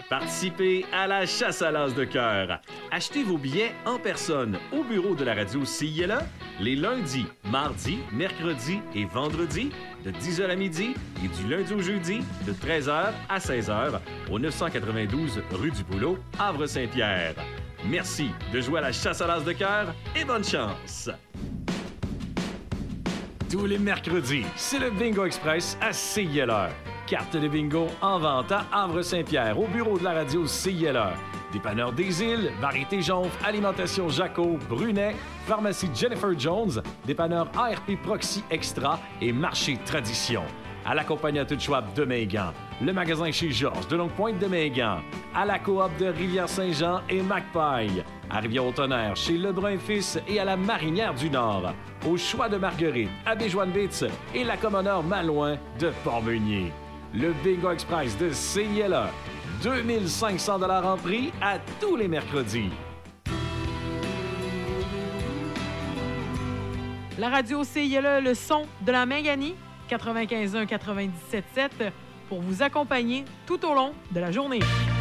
Participez à la chasse à l'as de cœur. Achetez vos billets en personne au bureau de la radio CILE les lundis, mardis, mercredis et vendredis de 10h à midi et du lundi au jeudi de 13h à 16h au 992 rue du Boulot, Havre-Saint-Pierre. Merci de jouer à la chasse à l'as de cœur et bonne chance! Tous les mercredis, c'est le Bingo Express à CILE. Carte de bingo en vente à Havre-Saint-Pierre, au bureau de la radio CILE. Dépanneur des Îles, Variété Jonf, Alimentation Jaco, Brunet, Pharmacie Jennifer Jones, Dépanneur ARP Proxy Extra et Marché Tradition. À la Compagnie Schwab de Megan, le magasin chez Georges de Longue-Pointe de Megan, à la coop de Rivière-Saint-Jean et Macpaille, à Rivière-au-Tonnerre chez Lebrun-Fils et à la Marinière du Nord, au Choix de Marguerite, à Béjoine-Bitz et la Commodore Malouin de Port-Meunier. Le Bingo Express de CILE, 2500 $ en prix à tous les mercredis. La radio CILE, le son de la Manganie, 95.1, 97.7, pour vous accompagner tout au long de la journée.